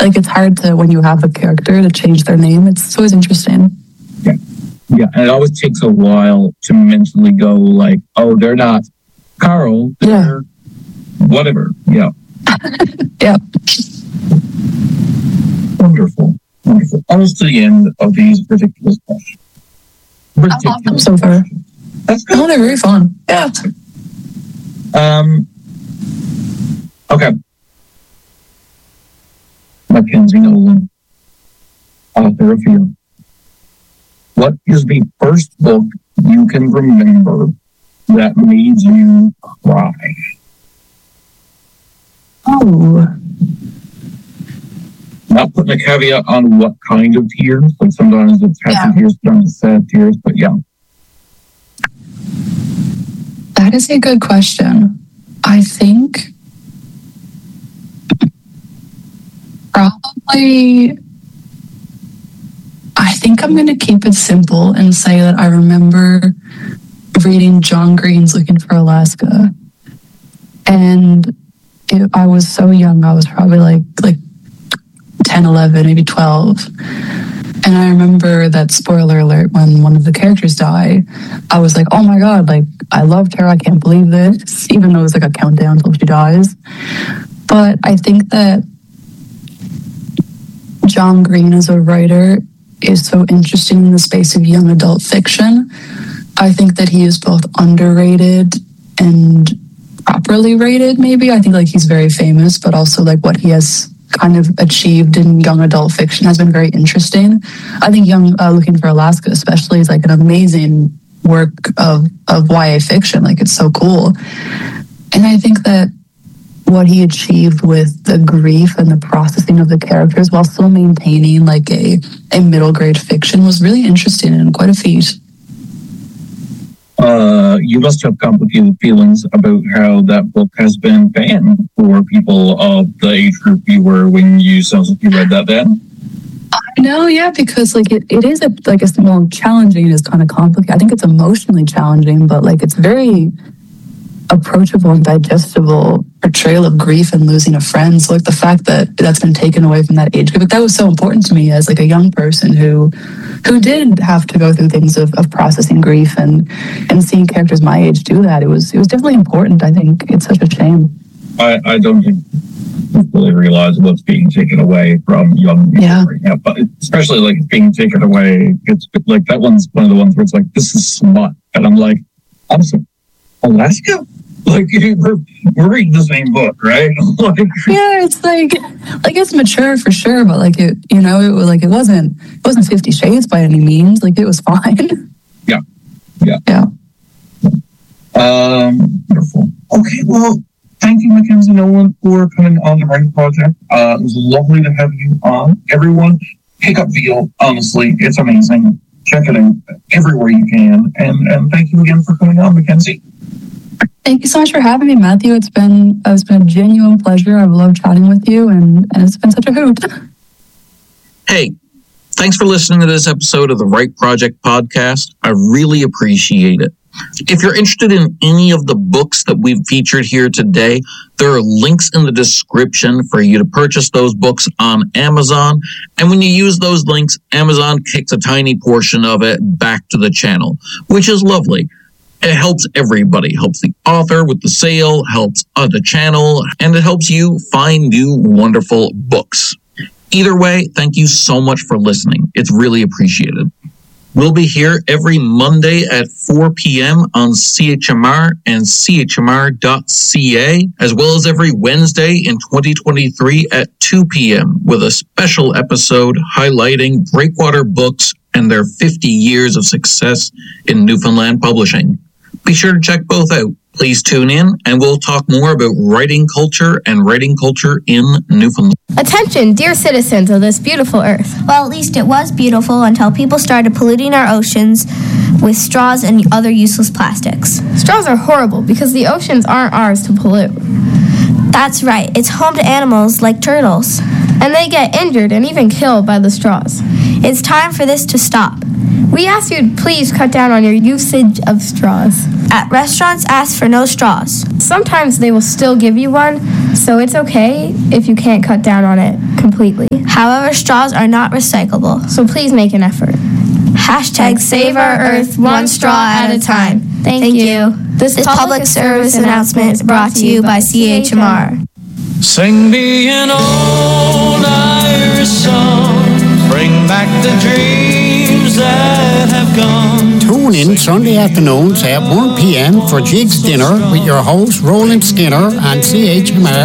like it's hard to, when you have a character, to change their name. It's always interesting. Yeah, and it always takes a while to mentally go like, oh, they're not Carl, they're whatever. Yeah. Yeah. Wonderful. Almost to the end of these ridiculous questions. I love them so far. That's good. Oh, they're very fun. Yeah. Okay. Mackenzie Nolan, author of Fear. What is the first book you can remember that made you cry? Oh. Not putting a caveat on what kind of tears. Like sometimes it's happy tears, sometimes it's sad tears, but yeah. That is a good question. I think probably, I think I'm going to keep it simple and say that I remember reading John Green's Looking for Alaska. And I was so young. I was probably like 10, 11, maybe 12. And I remember that, spoiler alert, when one of the characters died, I was like, oh my God, like, I loved her. I can't believe this, even though it was like a countdown until she dies. But I think that John Green as a writer is so interesting in the space of young adult fiction. I think that he is both underrated and properly rated, maybe. I think like he's very famous, but also like what he has kind of achieved in young adult fiction has been very interesting. I think Looking for Alaska especially is like an amazing work of YA fiction. Like it's so cool. And I think that what he achieved with the grief and the processing of the characters while still maintaining like a middle grade fiction was really interesting and quite a feat. You must have complicated feelings about how that book has been banned for people of the age group you were when you sounds like you read that then. I know, yeah, because like it is well, challenging is kind of complicated. I think it's emotionally challenging, but like it's very approachable and digestible portrayal of grief and losing a friend. So like the fact that that's been taken away from that age group, that was so important to me as like a young person who did have to go through things of processing grief and seeing characters my age do that. It was definitely important. I think it's such a shame. I don't think you really realize what's being taken away from young people right now, but especially like being taken away. It's like that one's one of the ones where it's like, this is smut, and I'm like, awesome, Alaska. Like we're reading the same book, right? Like, yeah, it's like it's mature for sure, but like it wasn't 50 Shades by any means. Like it was fine. Yeah. Wonderful. Okay, well, thank you, Mackenzie Nolan, for coming on the Writing Project. It was lovely to have you on. Everyone, pick up Veal. Honestly, it's amazing. Check it out everywhere you can. And thank you again for coming on, Mackenzie. Thank you so much for having me, Matthew. It's been a genuine pleasure. I've loved chatting with you, and it's been such a hoot. Hey, thanks for listening to this episode of the Write Project podcast. I really appreciate it. If you're interested in any of the books that we've featured here today, there are links in the description for you to purchase those books on Amazon. And when you use those links, Amazon kicks a tiny portion of it back to the channel, which is lovely. It helps everybody. It helps the author with the sale, helps the channel, and it helps you find new wonderful books. Either way, thank you so much for listening. It's really appreciated. We'll be here every Monday at 4 p.m. on CHMR and chmr.ca, as well as every Wednesday in 2023 at 2 p.m. with a special episode highlighting Breakwater Books and their 50 years of success in Newfoundland publishing. Be sure to check both out. Please tune in, and we'll talk more about writing culture and writing culture in Newfoundland. Attention, dear citizens of this beautiful earth. Well, at least it was beautiful until people started polluting our oceans with straws and other useless plastics. Straws are horrible because the oceans aren't ours to pollute. That's right. It's home to animals like turtles. and they get injured and even killed by the straws. It's time for this to stop. We ask you to please cut down on your usage of straws. At restaurants, ask for no straws. Sometimes they will still give you one, so it's okay if you can't cut down on it completely. However, straws are not recyclable. So please make an effort. Hashtag Save Our Earth one straw at a time. Thank you. This public service announcement is brought to you by CHMR. Sing me an old Irish song, bring back the dreams that have gone. Tune in Sunday afternoons at 1 p.m. for Jig's Dinner with your host Roland Skinner on CHMR